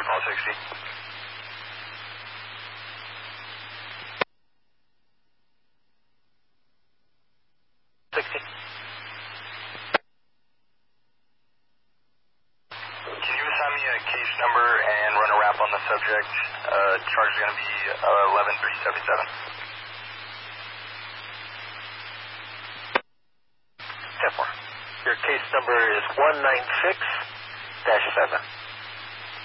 call 60. 60. Can you assign me a case number and run a wrap on the subject? Charge is going to be 11377. 10-4. Your case number is 196-7.